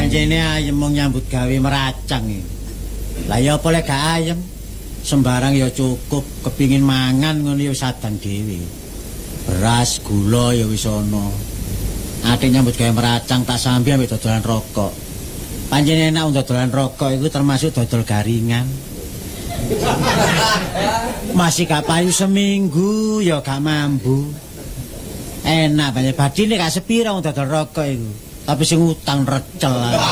Pancene ayem mung nyambut gawe meracang iki. Lah ya apa lek gak ayem? Sembarang ya cukup, kepingin mangan ngono ya sadan dhewe. Beras, gula ya wis ana. Ate nyambut gawe meracang tak sambi ambek dodolan rokok. Pancene enak dodolan rokok iku termasuk dodol garingan. Masih gak payu seminggu ya gak mambu. Enak banyak badine gak sepira wong dodol rokok iku. Tapi sing utang recel.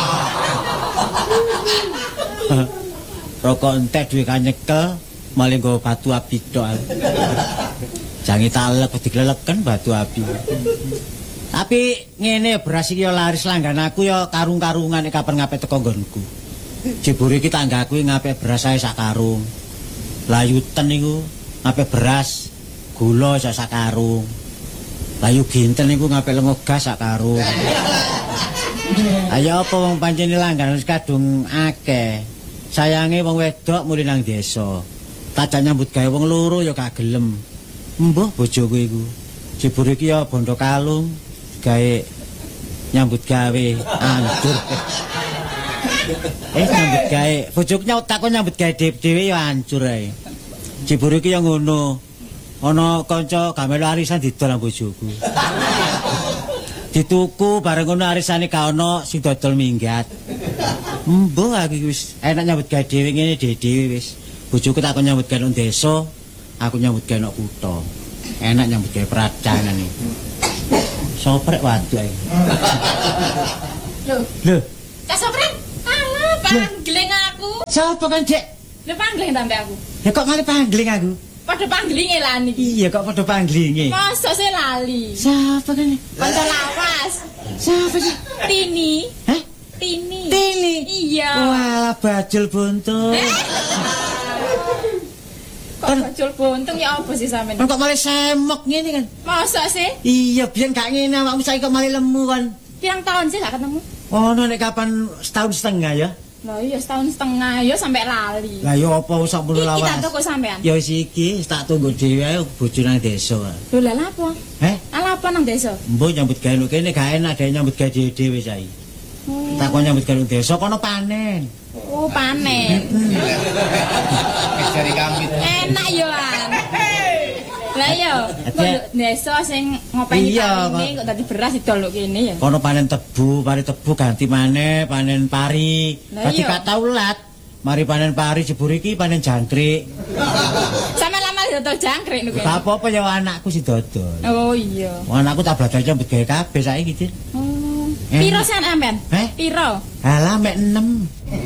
Rokok entek duwe kanyekel malah nggo batu api tok. Jange talek digleleken batu api. Tapi ngene beras iki ya laris langgan aku ya karung-karungan kapan ngape teko nggonku. Jebure iki tanggaku ngape beras ae sak karung. Layuten niku ngape beras, gula sak karung. Layu ginten niku ngape lengo gas sak karung. Ayo apa wong pancene langgan wis kadung akeh. Sayange wong wedok muli nang desa. Tajak nyambut gawe wong loro ya gak gelem. Mbah bojoku iku. Jebure iki ya bondo kalung gawe nyambut gawe hancur. Nyambut gawe bojoku takon nyambut gawe dhewe ya hancur ae. Jebure iki ya ngono. Ana kanca gamel arisan didol nang bojoku. Dituku bareng ngono arisane gak ana sing dodol minggat. Mbah aku wis enak nyambut gawe dhewe ngene dhewe wis. Bojoku takon nyambut gawe nang desa, aku nyambut gawe nang kutha. Enak nyambut gawe peracangan iki. Soprek waduk iki. Lho. Cak Soprek. Alah, panggling aku. Sopo kan, Dek? Lho panggling sampe aku. Ya kok malah panggling aku? Padha panglinge lan iki. Iya kok padha panglinge. Masa sih lali. Siapa kan? Kanca lawas. Siapa sih? Tini. Hah? Tini. Tini. Iya. Wah, bajul buntung. Kok bajul buntung ya apa sih sampean? Kok malah semok ngene kan? Masa sih? Iya, biyen gak ngene awakmu saiki kok malah lemu kan. Pirang tahun sih gak ketemu? Oh, nek kapan setahun setengah ya? Lah iya setahun setengah ya sampai lali. Lah ya apa sak mulu lawas. Iki tak toko sampean. Ya wis iki tak tunggu dhewe ae bojo nang desa. Lho lha apa? Ala apa nang desa? Mbok nyambut gawe kene gak enak dhewe nyambut gawe dhewe saiki. Tak kon nyambut gawe desa kono panen. Oh, panen. Jari kambit. Enak yo an. Lah iya, desa sing ngopeni kene kok dadi beras didol kene ya. Kono panen tebu, pari tebu ganti maneh panen pari. Dadi gak tau lat. Mari panen pari jebur iki panen jangkrik. Sampe lama dodol jangkrik niku. Gak apa-apa ya anakku si dodol. Oh iya. Anakku tak belajar nyambut gawe kabeh saiki, Dit. Oh. Piro sampean? Piro? Halah mek 6. 6.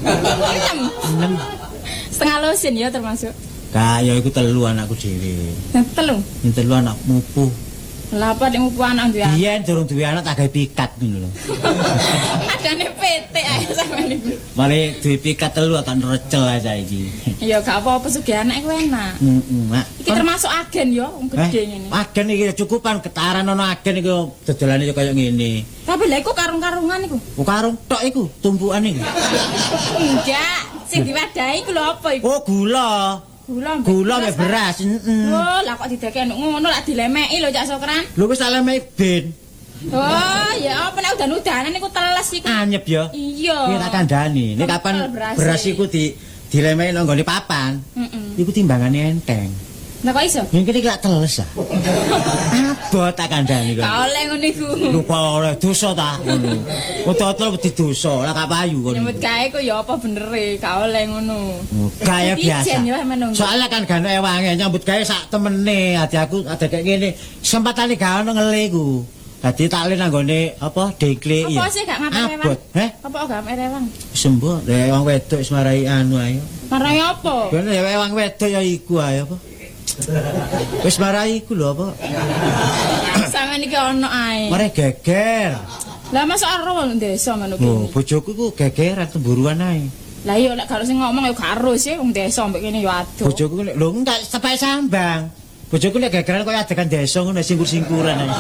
Setengah lusin ya termasuk. Kak, ya iku 3 anakku dhewe. 3? Yang 3 anak mupu. Lah apa nek mupu anak duwe? Biyen durung duwe anak tak gawe pikat ngono lho. Adane PT ae sampean niku. Mare duwe pikat 3 akan recel ae saiki. Ya gak apa-apa sugih anak iku enak. Iki termasuk agen ya, wong gedhe ngene. Agen iki cukupan getaran ana agen iku dodolane kaya ngene. Tapi lha iku karung-karungan iku. Oh, karung tok iku, tumpukan iku. Enggak, sing diwadahi iku lho apa iku? Oh, gula. Gula mek beras. Oh, lah kok didekek ngono lak dilemeki lho Cak Sokran. Lho wis tak lemeki ben. Oh, ya apa nek udan-udanan niku teles iku. Anyep ya. Iya. Iki tak kandhani. Nek kapan beras iku dilemeki nang nggone papan. Iku timbangane enteng. Lah kok iso? Yen kene lak teles ah. Abot tak kandhani kok. Ka oleh ngono iku. Lho kok oleh dosa ta ngono. Otot wedi dosa, lah gak payu kono. Nyebut gawe ku ya apa bener e, ka oleh ngono. Gaya biasa. Ya, soalnya kan gak ewange nyambut gawe sak temene, ati aku ada kayak ngene. Sempatane gak ono ngele ku. Dadi tak le nang gone apa dekle ya. Apa sih gak ngapain ewang? Apa gak ngapain ewang? Sembuh, ewang wedok wis marai anu ae. Marai apa? Ben ewang wedok ya iku ae apa? Wis marai iku lho apa? Sampeyan iki ono ae. Mare geger. Lah masuk aro desa ngono ki. Oh, bojoku ku gegeran temburuan ae. Lah iya lek karo sing ngomong ya karo sih wong desa mbek kene ya adoh. Bojoku lho enggak sepae sambang. Bojoku lek gegeran koyo adegan desa ngono singkur-singkuran ae.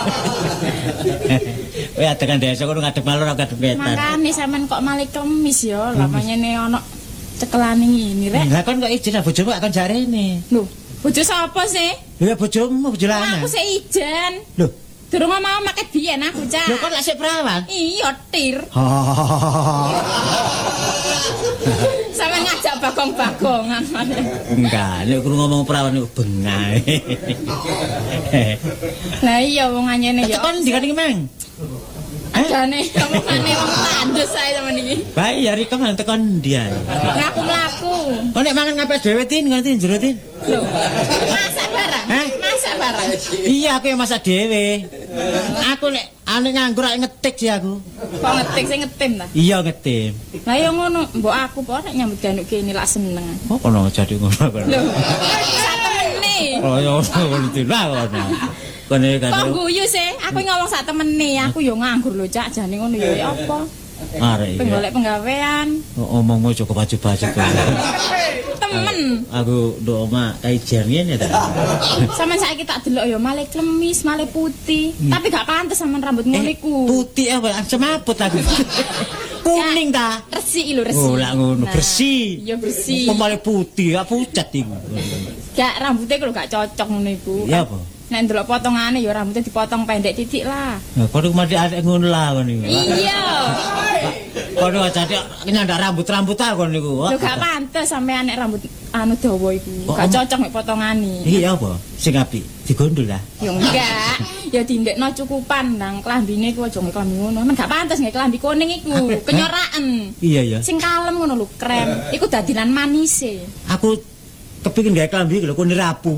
Kowe adegan desa ngono ngadep malur ngadep wetan. Makane sampean kok malih kemis ya, lah panyene ono cekelane ngene rek. Lah kon kok ijen bojomu akan jarene. Lho, bojo sapa sih? Ya bojomu, bojo lanang. Aku sik ijen. Lho, Durung ngomong maket biyen aku, Cak. Lho kok lek sik perawan? Iya, tir. Sampe ngajak bagong-bagongan. Enggak, nek krungu ngomong perawan iku bengah. Lah iya wong anyene ya. Tekan ndi kan iki, Mang? Adane omongane wong tandus ae sampean iki. Bayar iki kan tekan ndi ae. Mlaku-mlaku. Kok nek mangan ngapes dhewe tin ngerti jero tin? Lho, masak barang. Masak barang. Iya aku yang masak dhewe. Aku nek ane nganggur ae ngetik sih aku. Kok ngetik sing ngetim ta? Iya ngetim. Lah ya ngono, mbok aku po nek nyambut gawe kene lak seneng. Oh kono jadi ngono kono. Lho, sak temene. Oh ya ngono itu lah kono. Kono kan. Kok guyu sih? Aku ngomong sak temene, aku yo nganggur lho, Cak. Jane ngono ya apa? Arek iki. Penggolek penggawean. Omongmu cukup baju-baju kok. Temen. Aku ndok omah kaijian ngene ta. Sampeyan saiki tak delok ya male klemis, male putih. Tapi gak pantes sampean rambut ngono iku. Putih apa? Semaput aku. Kuning ta? Resik lho, resik. Oh, lah ngono, bersih. Iya bersih. Kok malah putih, gak pucat iku. Gak rambutnya kalau gak cocok ngono iku. Iya apa? Nek ndelok potongane ya rambutnya dipotong pendek titik lah. Ya kono mati arek ngono lah kono iku. Iya. Kono jadi nyandak rambut-rambut ta kono niku. Lho gak pantes sampean nek rambut anu dawa iku. Gak cocok mek potongane. Iya apa? Sing apik digondol lah. Ya enggak. Ya dindekno cukupan nang klambine ku aja klambi ngono. Men gak pantes nggih klambi kuning iku. Kenyoraken. Iya ya. Sing kalem ngono lho, krem. Iku dadilan manise. Aku kepengin gawe klambi lho kono rapu.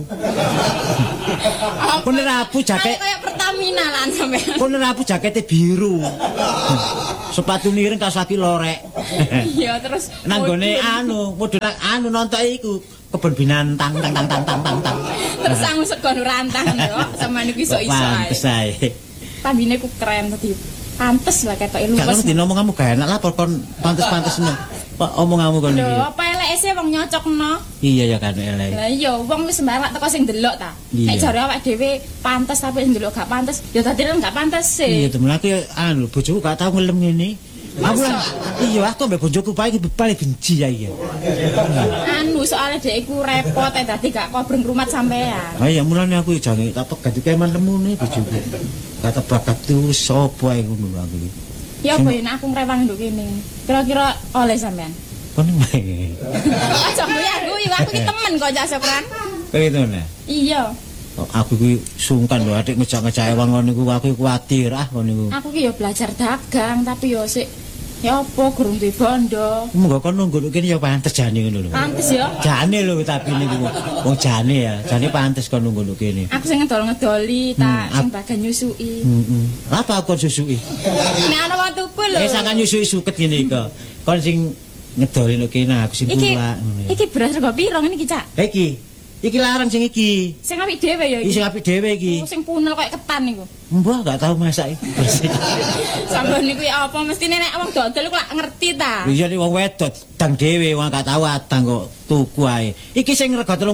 Kono rapu jaket. Kayak Pertamina lan sampean. Kono rapu jakete biru. Sepatu nireng kaos kaki lorek. Iya terus nanggone anu, model anu nonton iku kebon binatang tang. Terus sangu segon rantang yo, sama niku iso-iso ae. Pantes ae. Pambine ku keren tadi. Pantes lah ketoke luwes. Gak ngerti ngomong kamu gak enak lah kon pantes-pantesnya. Pak omonganmu kon iki. Lho, apa eleke sih wong nyocokno? Iya ya kan elek. Lah iya, wong wis sembarang teko sing delok ta. Nek jare awake dhewe pantes tapi sing delok gak pantes, ya dadi gak pantes sih. Iya, temen aku ya anu bojoku gak tau ngelem ngene. Aku iya aku mbek bojoku paling benci ya iya. Anu soalnya dhek iku repot dadi gak kobreng rumat sampean. Ha iya mulane aku jange tak pegat iki emang temune bojoku. Kata bakat tuh sapa iku ngono aku iki. Ya apa ya aku ngrewangi nduk kene. Kira-kira oleh sampean. Kon wae. Aja guyu aku iki temen kok Cak Sopran. Kayak itu nah. Iya. Aku kuwi sungkan lho adik ngejak-ngejak wong ngono niku aku kuwatir ngono niku. Aku ki ya belajar dagang tapi ya sik ya apa gurung duwe bondo. Monggo kon nunggu kene ya pantes jane ngono lho. Pantes ya. Jane lho tapi niku. Wong jane ya, jane pantes kon nunggu kene. Aku sing ngedol-ngedoli ta sing bagian nyusui. Heeh. Apa aku susui? Nek ana wong tuku lho. Sangan nyusui suket ngene iki. Kon sing ngedoli kene aku sing tuwa ngono. Iki beras rego piro ngene iki, Cak? Iki larang sing iki. Sing apik dhewe ya iki. Sing apik dhewe iki. Oh, sing punel koyo ketan niku. Mbah gak tau masak iki. Sampeyan niku ya apa mesti nek wong dodol iku lak ngerti ta. Iya nek wong wedok dang dhewe wong gak tau adang kok tuku ae. Iki sing rega 34.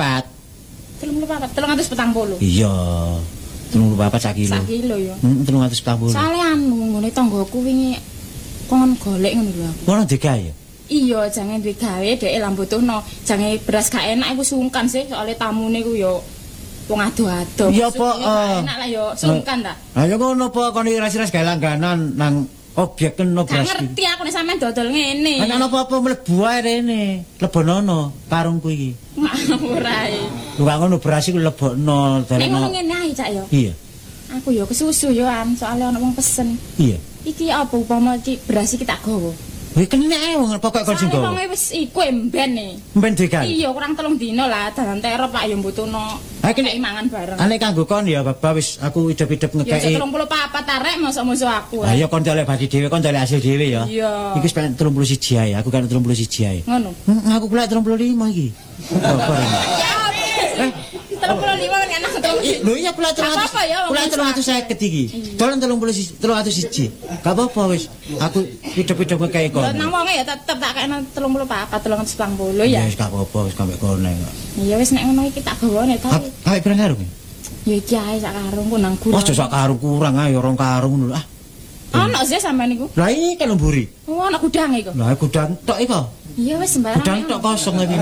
340. Iya. 34 sak kilo. Sak kilo ya. 340. Soale anu ngene tanggoku wingi kon golek ngono lho. Ngono digawe. Iya, jangan duwe gawe dhek lan butuhno. Jangan beras gak enak iku sungkan sih soalnya tamune ku yo wong ado-ado. Iya apa enak lah yo sungkan ta. Ha ya ngono apa kon iras-iras gawe langganan nang objek kena beras. Gak ngerti aku nek sampean dodol ngene. Ana apa-apa mlebu ae rene. Lebonono karungku iki. Ora ae. Lho gak ngono beras iku lebokno Nek dalem. ngono ngene ae Cak yo. Iya. Aku yo kesusu yo an soalnya ana wong pesen. Iya. Iki apa upama iki beras iki tak gawa. Wis kena wong pokoke kon sing Soale gawa. wong wis iku emben e. Mben digawe. Iya, kurang 3 dina lah dalan terop Pak yo mbutuhno. Ha iki mangan bareng. Ane kanggo kon ya Baba wis aku idep-idep Ya ngekeki. 34 arek mosok-mosok aku. Ha ya kon dolek badi dhewe kon dolek hasil dhewe ya. Iya. Iki wis pengen 31 ae, aku kan 31 ae. Ngono. Aku pula 35 iki. Babar. Eh, 35 kan enak terus. Lho iya pula 300. Apa-apa ya, Pula 350 iki. Dolen 301. Gak apa-apa wis. Aku idep-idep ngekeki kon. Lah nang wonge ya tetep tak kena 34 390 ya. Ya wis gak apa-apa wis sampe kono. Iya wis nek ngono iki tak gawane to. Ae pirang karung. Ya iki ae sak karungku nang guru. Aja sak karung kurang ae 2 karung ngono. Ah. Ono sih sampean niku. Lah iki kan mburi. Oh, ana gudang iku. Lah gudang tok iki. Iya wis sembarang. Gudang tok kosong iki.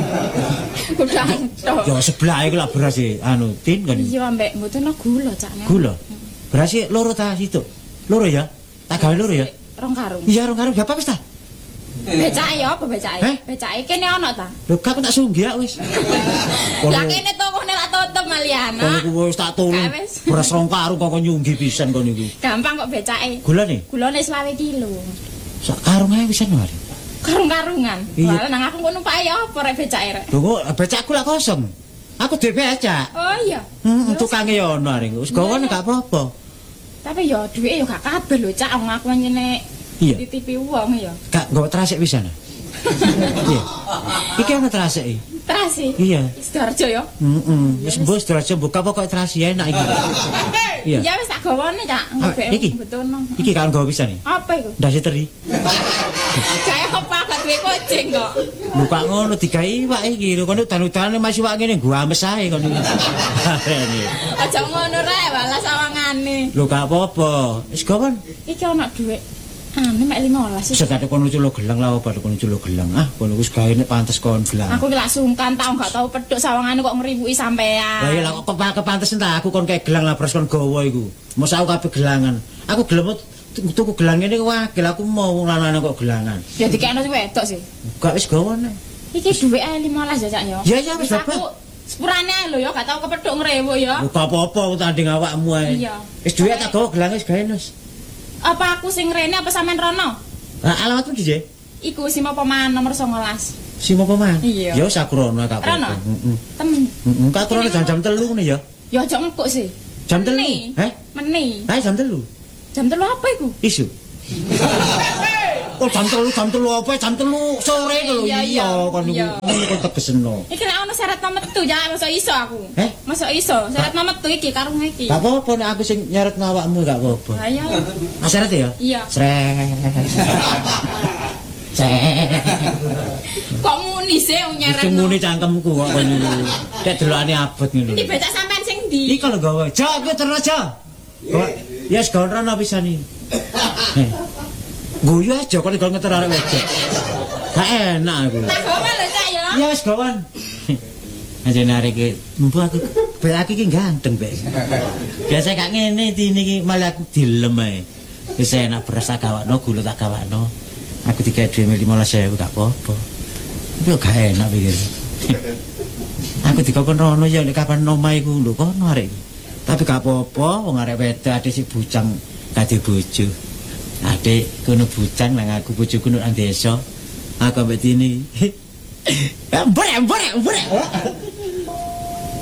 Gudang tok. Ya sebelah iku lah beras anu tin kan. Iya ambek mboten gula Cak. Gula. berasi loro ta situ. Loro ya? Tak gawe loro ya? 2 karung. Iya, 2 karung berapa wis ta? Becake ya apa becake? Becake kene ana ta? Lho gak tak sunggih wis. Lah kene tokone lak tutup Maliana. Kono wis tak tulung. Beras 2 karung kok nyunggi pisan kono iku. Gampang kok becake. Gulane? Gulane 20 kilo. Sak karung ae pisan mari. Karung-karungan. Lah nang aku kok numpak ya apa rek becake rek? Lho becakku lak kosong. Aku dhewe becak. Oh iya. Tukange ya ono arek. Wis gawon gak apa-apa. Tapi ya duwike ya gak kabeh lho Cak, wong aku nyene titipi wong ya. Gak nggawa trasik pisan. Iya. Iki ana trasik iki. Trasik? Iya. Sidoarjo ya? Wis mbok Sidoarjo buka pokok trasik enak iki. Iya. Ya wis tak gawane Cak, ngobek betuno. Iki kan nggawa pisan iki. Apa iku? Ndase teri. Kayak apa gak duwe kucing kok. Buka ngono digawe iwak iki lho kono udan-udane Mas iwak ngene gua ames ae kono. Aja ngono rek, walah sawangane. Lho gak apa-apa. Wis gawon. Iki ana dhuwit. Ane mek 15 Wis gak kono culo gelang lah apa kono culo gelang. Ah, kono wis gawe nek pantes kon gelang. Aku ki lak sungkan tau gak tau pedhuk sawangane kok ngriwuki sampean. Lah ya lak kok kepantes ta aku kon kae gelang lah bros kon gawa iku. Mosok aku kabeh gelangan. Aku gelem tuku gelang ngene wakil aku mau wong lanang kok gelangan. Ya dikekno sing wedok sih. Gak wis gawon. Iki dhuwit ae 15 ya Cak ya. Ya wis bapak. Sepurane ae lho ya gak tau kepethuk ngrewuk ya. Gak apa-apa tanding awakmu ae. Iya. Wis dhuwit tak gawa gelang wis gawe nus. Apa aku sing rene apa sampean rono? Lah alamatmu di je? Iku Simo Peman nomor 19. Simo Peman? Iya. Ya sak rono gak apa-apa. Heeh. Temen. Kak rono jam 3 ngene ya. Ya aja engkuk sih. Jam 3. Meni. Ha jam 3. Jam 3 apa iku? Isu. Oh jam 3 apa? Jam 3 sore lho. Iya kon niku tegeseno. Iki lek ono syarat metu ya mosok iso aku. Mosok iso syarat metu iki karung iki. Gak apa-apa nek aku sing nyaret awakmu gak apa-apa. Ha iya. Syarat ya? Iya. Kok muni sih nyaret? Sing muni cangkemku kok kono niku. Nek delokane abot ngene. Iki becak sampean sing ndi? Iki lho gawe. Ja aku terus aja. Ya wis gawe rono pisan iki. Guyu aja kok nek ngeter arek wedok. Gak enak aku. Tak gawe lho Cak ya. Ya wis gawan. Aja narik mbu aku bel aku iki ganteng, Bek. Biasa gak ngene iki malah aku dilem ae. Wis enak beras tak gawakno, gula tak gawakno. Aku digawe dhewe 15.000 gak apa-apa. Itu gak enak pikir. Aku dikon rono ya nek kapan omah iku lho kono arek iki. Tapi gak apa-apa wong arek wedok ade sing bujang kate bojo. Adik kono bujang nang aku bojoku nang desa. Aku ambek dini. Embrek.